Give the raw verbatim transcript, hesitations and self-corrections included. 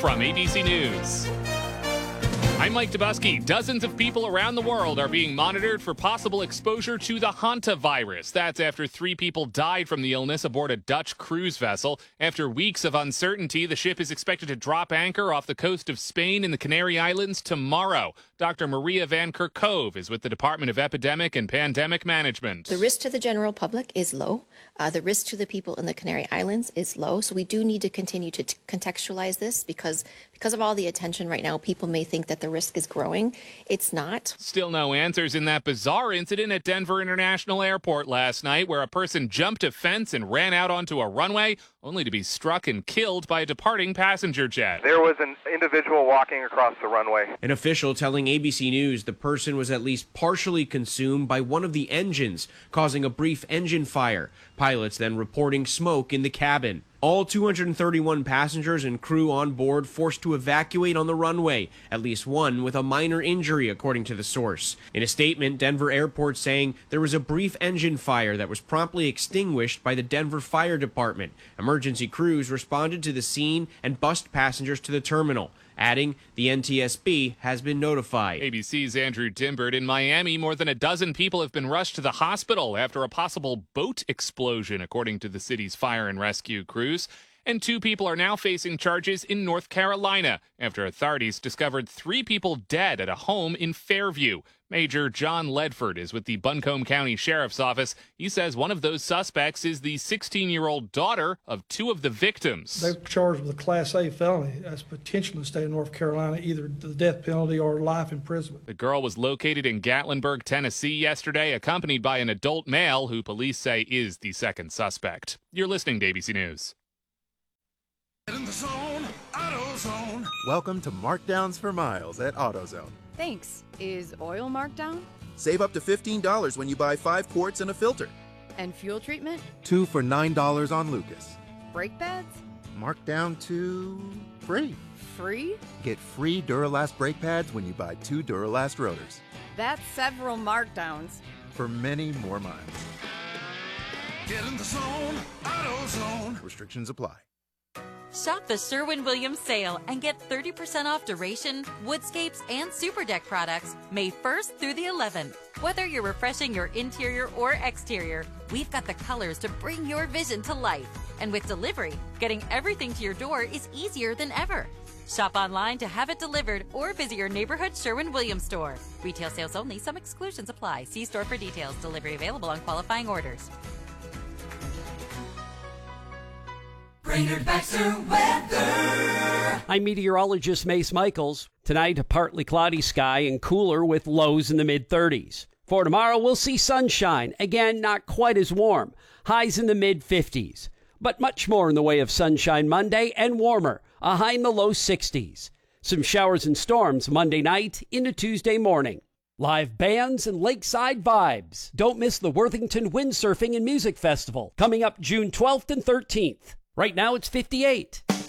from A B C News. I'm Mike Dubusky. Dozens of people around the world are being monitored for possible exposure to the hantavirus. That's after three people died from the illness aboard a Dutch cruise vessel. After weeks of uncertainty, the ship is expected to drop anchor off the coast of Spain in the Canary Islands tomorrow. Doctor Maria Van Kerkhove is with the Department of Epidemic and Pandemic Management. The risk to the general public is low. Uh, the risk to the people in the Canary Islands is low. So we do need to continue to t- contextualize this because because of all the attention right now, people may think that the risk is growing. It's not. Still no answers in that bizarre incident at Denver International Airport last night where a person jumped a fence and ran out onto a runway only to be struck and killed by a departing passenger jet. There was an individual walking across the runway. An official telling A B C News the person was at least partially consumed by one of the engines, causing a brief engine fire. Pilots then reporting smoke in the cabin. All two hundred thirty-one passengers and crew on board forced to evacuate on the runway, at least one with a minor injury, according to the source. In a statement, Denver Airport saying there was a brief engine fire that was promptly extinguished by the Denver Fire Department. Emergency crews responded to the scene and bused passengers to the terminal. Adding, the N T S B has been notified. A B C's Andrew Dimbert. In Miami, more than a dozen people have been rushed to the hospital after a possible boat explosion, according to the city's fire and rescue crews. And two people are now facing charges in North Carolina after authorities discovered three people dead at a home in Fairview. Major John Ledford is with the Buncombe County Sheriff's Office. He says one of those suspects is the sixteen-year-old daughter of two of the victims. They're charged with a Class A felony. That's potential in the state of North Carolina, either the death penalty or life imprisonment. The girl was located in Gatlinburg, Tennessee yesterday, accompanied by an adult male who police say is the second suspect. You're listening to A B C News. In the zone, AutoZone. Welcome to Markdowns for Miles at AutoZone. Thanks. Is oil marked down? Save up to fifteen dollars when you buy five quarts and a filter. And fuel treatment? Two for nine dollars on Lucas. Brake pads? Marked down to free. Free? Get free Duralast brake pads when you buy two Duralast rotors. That's several markdowns. For many more miles. Get in the zone, AutoZone. Restrictions apply. Shop the Sherwin-Williams sale and get thirty percent off Duration, Woodscapes, and Superdeck products May first through the eleventh. Whether you're refreshing your interior or exterior, we've got the colors to bring your vision to life. And with delivery, getting everything to your door is easier than ever. Shop online to have it delivered or visit your neighborhood Sherwin-Williams store. Retail sales only. Some exclusions apply. See store for details. Delivery available on qualifying orders. Brainerd Baxter weather. I'm meteorologist Mace Michaels. Tonight, a partly cloudy sky and cooler with lows in the mid-thirties. For tomorrow, we'll see sunshine. Again, not quite as warm. Highs in the mid-fifties. But much more in the way of sunshine Monday and warmer. A high in the low sixties. Some showers and storms Monday night into Tuesday morning. Live bands and lakeside vibes. Don't miss the Worthington Windsurfing and Music Festival coming up June twelfth and thirteenth. Right now it's fifty-eight.